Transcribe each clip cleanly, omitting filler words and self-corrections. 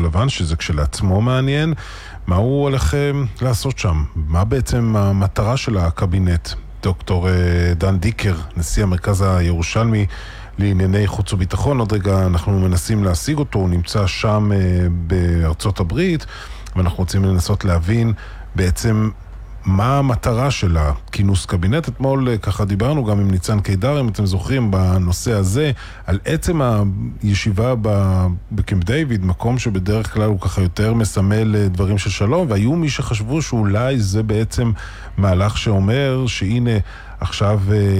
הלבן, שזה כשלעצמו מעניין. מה הוא הולך לעשות שם? מה בעצם המטרה של הקבינט? דוקטור דן דיקר, נשיא המרכז הירושלמי לענייני חוץ וביטחון, עוד רגע אנחנו מנסים להשיג אותו, הוא נמצא שם בארצות הברית, ואנחנו רוצים לנסות להבין בעצם מה המטרה של הכינוס קבינט. אתמול ככה דיברנו גם עם ניצן קידר, אם אתם זוכרים, בנושא הזה, על עצם הישיבה בקמפ דיוויד, מקום שבדרך כלל הוא ככה יותר מסמל דברים של שלום, והיו מי שחשבו שאולי זה בעצם מהלך שאומר שהנה עכשיו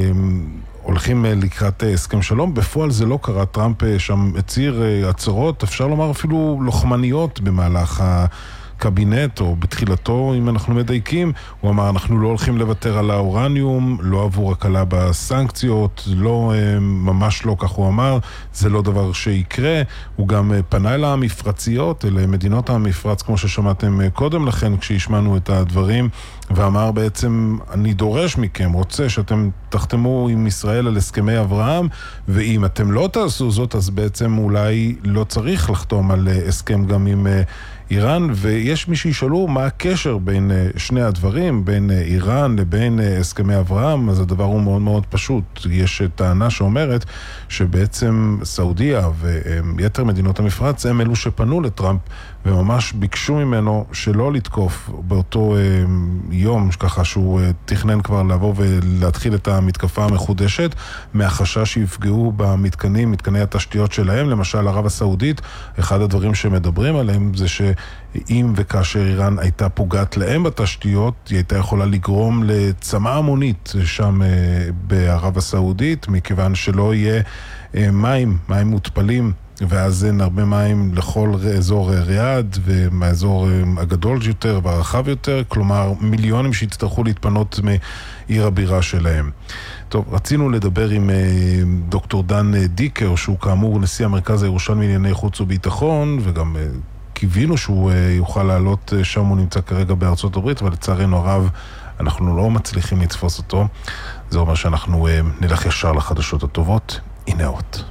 הולכים לקראת הסכם שלום. בפועל זה לא קרה, טראמפ שם הציר הצהרות, אפשר לומר אפילו לוחמניות במהלך קבינט, או בתחילתו, אם אנחנו מדייקים, הוא אמר, אנחנו לא הולכים לוותר על האורניום, לא עבור הקלה בסנקציות, לא, ממש לא, כך הוא אמר, זה לא דבר שיקרה. הוא גם פנה אל המפרציות, אל מדינות המפרץ, כמו ששמעתם קודם לכן, כשהשמענו את הדברים, ואמר בעצם, אני דורש מכם, רוצה שאתם תחתמו עם ישראל על הסכמי אברהם, ואם אתם לא תעשו זאת, אז בעצם אולי לא צריך לחתום על הסכם גם עם איראן, ויש מי שישאלו מה הקשר בין שני הדברים, בין איראן לבין הסכמי אברהם. אז הדבר הוא מאוד מאוד פשוט. יש טענה שאומרת שבעצם סעודיה ויתר מדינות המפרץ הם אלו שפנו לטראמפ וממש ביקשו ממנו שלא לתקוף באותו יום, ככה שהוא תכנן כבר לבוא ולהתחיל את המתקפה המחודשת, מהחשש שיפגעו במתקנים, מתקני התשתיות שלהם. למשל ערב הסעודית, אחד הדברים שמדברים עליהם זה שאם וכאשר איראן הייתה פוגעת להם בתשתיות, היא הייתה יכולה לגרום לצמאה המונית שם בערב הסעודית, מכיוון שלא יהיה מים מותפלים, ואז אין הרבה מים לכל אזור ריאד, ומהאזור הגדול יותר והרחב יותר, כלומר מיליונים שיצטרכו להתפנות מעיר הבירה שלהם. טוב, רצינו לדבר עם דוקטור דן דיקר, שהוא כאמור נשיא המרכז הירושלמי לענייני חוץ וביטחון, וגם קיווינו שהוא יוכל לעלות שם, הוא נמצא כרגע בארצות הברית, אבל לצערנו הרב אנחנו לא מצליחים לתפוס אותו. זה אומר שאנחנו נלך ישר לחדשות הטובות. הנה האות.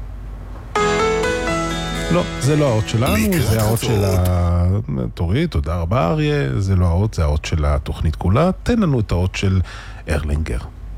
לא, זה לא האות שלנו, זה האות של התורית, תודה רבה אריה, זה לא האות, זה האות של התוכנית כולה. תן לנו את האות של ארלינגר.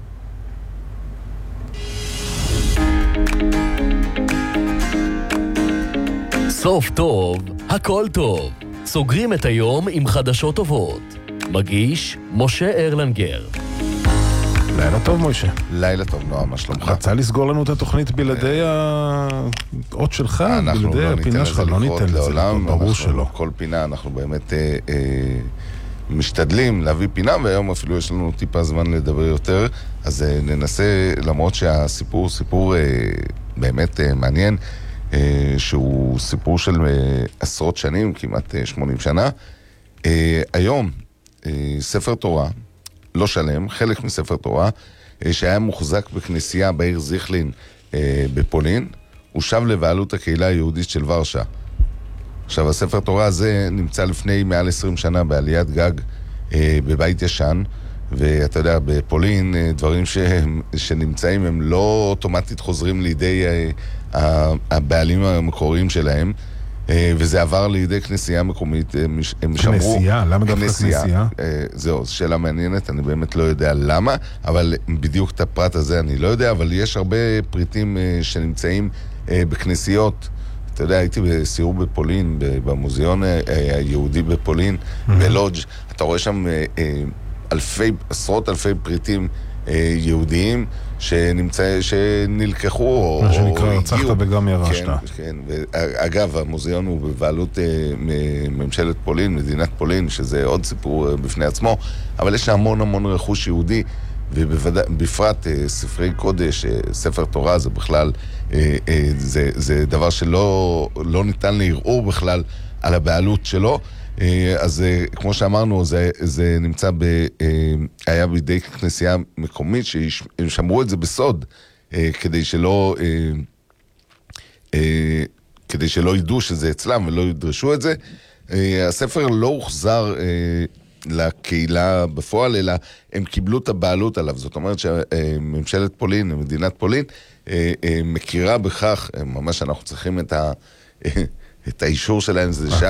סוף טוב, הכל טוב. סוגרים את היום עם חדשות טובות. מגיש משה ארלינגר. לילה טוב מוישה. לילה טוב נועם, מה שלומך? רצה לסגור לנו את התוכנית בלעדי האות שלך, בלעדי הפינה שלך, לא ניתן לזה לעולם, ברור שלא. כל פינה אנחנו באמת משתדלים להביא פינה, והיום אפילו יש לנו טיפה זמן לדבר יותר, אז ננסה, למרות שהסיפור סיפור באמת מעניין, שהוא סיפור של עשרות שנים, כמעט 80 שנה. היום ספר תורה, לא שלם, חלק מספר תורה, שהיה מוחזק בכנסייה בעיר זיכלין בפולין, הוא שב לבעלות הקהילה היהודית של ורשה. עכשיו, הספר תורה הזה נמצא לפני מעל 20 שנה בעליית גג בבית ישן, ואתה יודע, בפולין דברים שנמצאים הם לא אוטומטית חוזרים לידי הבעלים המקוריים שלהם, וזה עבר לידי כנסייה מקומית. הם שמרו... כנסייה? למה דווקא כנסייה? זהו, שאלה מעניינת, אני באמת לא יודע למה, אבל בדיוק את הפרט הזה אני לא יודע, אבל יש הרבה פריטים שנמצאים בכנסיות. אתה יודע, הייתי בסיור בפולין, במוזיאון היהודי בפולין, בלודג', אתה רואה שם עשרות אלפי פריטים יהודיים שנלקחו מה שנקרא, הרצחת וגם ירשת. כן, אגב, המוזיאון הוא בבעלות ממשלת פולין, מדינת פולין, שזה עוד סיפור בפני עצמו, אבל יש המון המון רכוש יהודי, ובפרט ספרי קודש, ספר תורה, זה בכלל, זה דבר שלא ניתן לערעור בכלל על הבעלות שלו. אז כמו שאמרנו, זה נמצא היה בידי כנסייה מקומית שהם שמרו את זה בסוד, כדי שלא ידעו שזה אצלם ולא ידרשו את זה. הספר לא הוחזר לקהילה בפועל, אלא הם קיבלו את הבעלות עליו. זאת אומרת שממשלת פולין, מדינת פולין, מכירה בכך, ממש אנחנו צריכים את האישור שלהם, זה